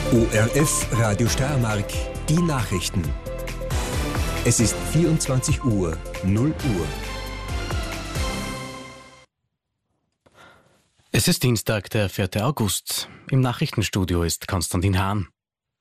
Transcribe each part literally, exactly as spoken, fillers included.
O R F Radio Steiermark, die Nachrichten. Es ist vierundzwanzig Uhr, null Uhr. Es ist Dienstag, der vierte August. Im Nachrichtenstudio ist Konstantin Hahn.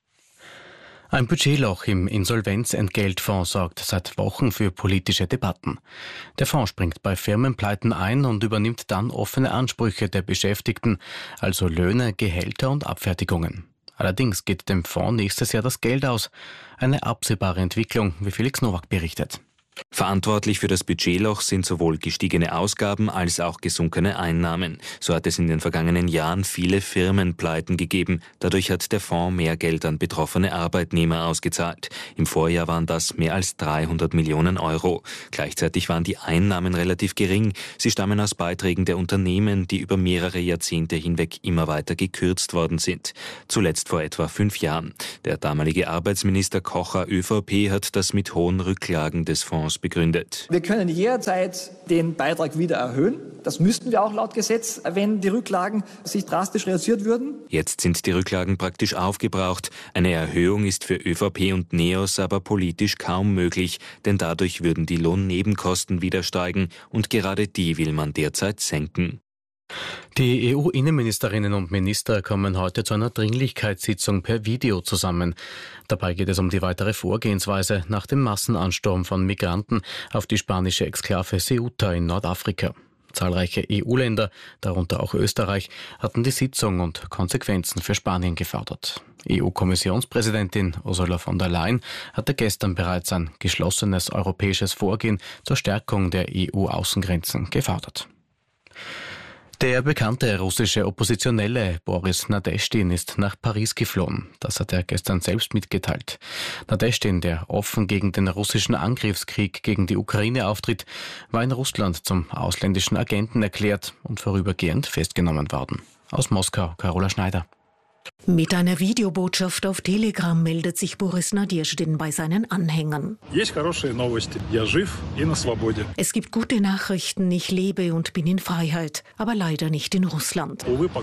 Ein Budgetloch im Insolvenzentgeltfonds sorgt seit Wochen für politische Debatten. Der Fonds springt bei Firmenpleiten ein und übernimmt dann offene Ansprüche der Beschäftigten, also Löhne, Gehälter und Abfertigungen. Allerdings geht dem Fonds nächstes Jahr das Geld aus. Eine absehbare Entwicklung, wie Felix Nowak berichtet. Verantwortlich für das Budgetloch sind sowohl gestiegene Ausgaben als auch gesunkene Einnahmen. So hat es in den vergangenen Jahren viele Firmenpleiten gegeben. Dadurch hat der Fonds mehr Geld an betroffene Arbeitnehmer ausgezahlt. Im Vorjahr waren das mehr als dreihundert Millionen Euro. Gleichzeitig waren die Einnahmen relativ gering. Sie stammen aus Beiträgen der Unternehmen, die über mehrere Jahrzehnte hinweg immer weiter gekürzt worden sind. Zuletzt vor etwa fünf Jahren. Der damalige Arbeitsminister Kocher ÖVP hat das mit hohen Rücklagen des Fonds begründet. Wir können jederzeit den Beitrag wieder erhöhen. Das müssten wir auch laut Gesetz, wenn die Rücklagen sich drastisch reduziert würden. Jetzt sind die Rücklagen praktisch aufgebraucht. Eine Erhöhung ist für ÖVP und NEOS aber politisch kaum möglich, denn dadurch würden die Lohnnebenkosten wieder steigen und gerade die will man derzeit senken. Die E U-Innenministerinnen und Minister kommen heute zu einer Dringlichkeitssitzung per Video zusammen. Dabei geht es um die weitere Vorgehensweise nach dem Massenansturm von Migranten auf die spanische Exklave Ceuta in Nordafrika. Zahlreiche E U-Länder, darunter auch Österreich, hatten die Sitzung und Konsequenzen für Spanien gefordert. E U-Kommissionspräsidentin Ursula von der Leyen hatte gestern bereits ein geschlossenes europäisches Vorgehen zur Stärkung der E U-Außengrenzen gefordert. Der bekannte russische Oppositionelle Boris Nadeschdin ist nach Paris geflohen. Das hat er gestern selbst mitgeteilt. Nadeschdin, der offen gegen den russischen Angriffskrieg gegen die Ukraine auftritt, war in Russland zum ausländischen Agenten erklärt und vorübergehend festgenommen worden. Aus Moskau, Carola Schneider. Mit einer Videobotschaft auf Telegram meldet sich Boris Nadeschdin bei seinen Anhängern. Es gibt gute Nachrichten, ich lebe und bin in Freiheit, aber leider nicht in Russland.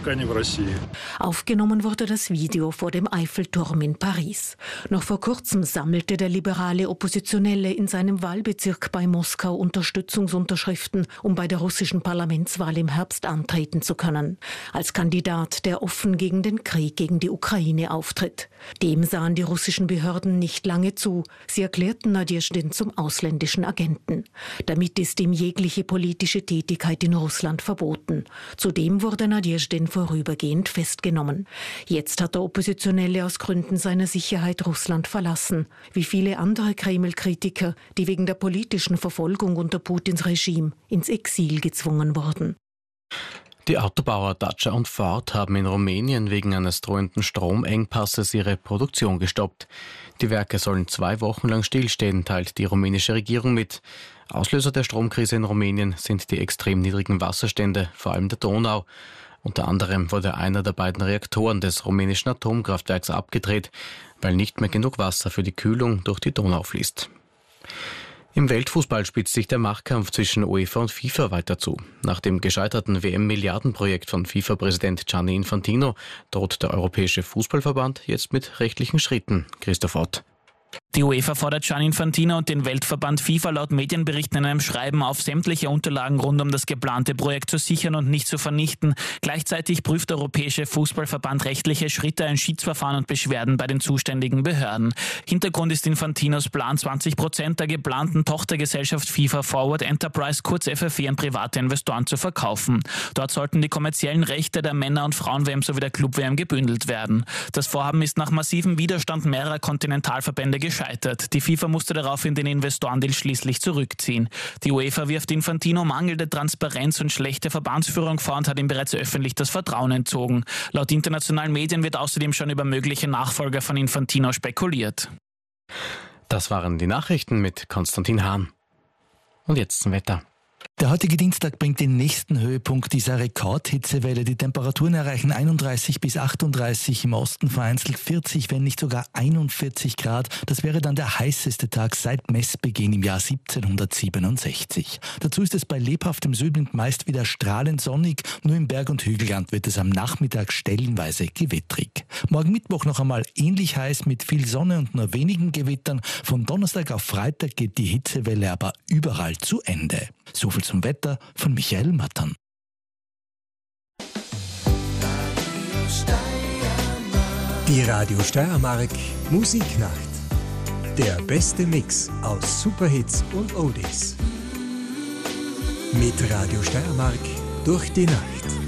Aufgenommen wurde das Video vor dem Eiffelturm in Paris. Noch vor kurzem sammelte der liberale Oppositionelle in seinem Wahlbezirk bei Moskau Unterstützungsunterschriften, um bei der russischen Parlamentswahl im Herbst antreten zu können. Als Kandidat, der offen gegen den Krieg gegen die Ukraine auftritt. Dem sahen die russischen Behörden nicht lange zu. Sie erklärten Nadeschdin zum ausländischen Agenten. Damit ist ihm jegliche politische Tätigkeit in Russland verboten. Zudem wurde Nadeschdin vorübergehend festgenommen. Jetzt hat der Oppositionelle aus Gründen seiner Sicherheit Russland verlassen, wie viele andere Kreml-Kritiker, die wegen der politischen Verfolgung unter Putins Regime ins Exil gezwungen wurden. Die Autobauer Dacia und Ford haben in Rumänien wegen eines drohenden Stromengpasses ihre Produktion gestoppt. Die Werke sollen zwei Wochen lang stillstehen, teilt die rumänische Regierung mit. Auslöser der Stromkrise in Rumänien sind die extrem niedrigen Wasserstände, vor allem der Donau. Unter anderem wurde einer der beiden Reaktoren des rumänischen Atomkraftwerks abgedreht, weil nicht mehr genug Wasser für die Kühlung durch die Donau fließt. Im Weltfußball spitzt sich der Machtkampf zwischen UEFA und FIFA weiter zu. Nach dem gescheiterten W M-Milliardenprojekt von FIFA-Präsident Gianni Infantino droht der Europäische Fußballverband jetzt mit rechtlichen Schritten. Christoph Ott. Die UEFA fordert Gianni Infantino und den Weltverband FIFA laut Medienberichten in einem Schreiben auf, sämtliche Unterlagen rund um das geplante Projekt zu sichern und nicht zu vernichten. Gleichzeitig prüft der Europäische Fußballverband rechtliche Schritte, ein Schiedsverfahren und Beschwerden bei den zuständigen Behörden. Hintergrund ist Infantinos Plan, zwanzig Prozent der geplanten Tochtergesellschaft FIFA Forward Enterprise, kurz F F E, an private Investoren zu verkaufen. Dort sollten die kommerziellen Rechte der Männer- und Frauen-W M sowie der Club-W M gebündelt werden. Das Vorhaben ist nach massivem Widerstand mehrerer Kontinentalverbände gescheitert. Die FIFA musste daraufhin den Investorendeal schließlich zurückziehen. Die UEFA wirft Infantino mangelnde Transparenz und schlechte Verbandsführung vor und hat ihm bereits öffentlich das Vertrauen entzogen. Laut internationalen Medien wird außerdem schon über mögliche Nachfolger von Infantino spekuliert. Das waren die Nachrichten mit Konstantin Hahn. Und jetzt zum Wetter. Der heutige Dienstag bringt den nächsten Höhepunkt dieser Rekordhitzewelle. Die Temperaturen erreichen einunddreißig bis achtunddreißig, im Osten vereinzelt vierzig, wenn nicht sogar einundvierzig Grad. Das wäre dann der heißeste Tag seit Messbeginn im Jahr siebzehnhundertsiebenundsechzig. Dazu ist es bei lebhaftem Südwind meist wieder strahlend sonnig. Nur im Berg- und Hügelland wird es am Nachmittag stellenweise gewittrig. Morgen Mittwoch noch einmal ähnlich heiß mit viel Sonne und nur wenigen Gewittern. Von Donnerstag auf Freitag geht die Hitzewelle aber überall zu Ende. So viel zum Wetter von Michael Mattern. Die Radio Steiermark Musiknacht. Der beste Mix aus Superhits und Oldies. Mit Radio Steiermark durch die Nacht.